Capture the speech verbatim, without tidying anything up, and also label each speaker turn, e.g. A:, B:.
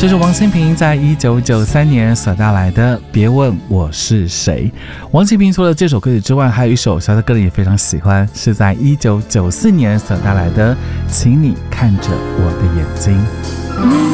A: 这是王清平在一九九三年所带来的《别问我是谁》。王清平除了这首歌曲之外，还有一首小的个人也非常喜欢，是在一九九四年所带来的《请你看着我的眼睛》。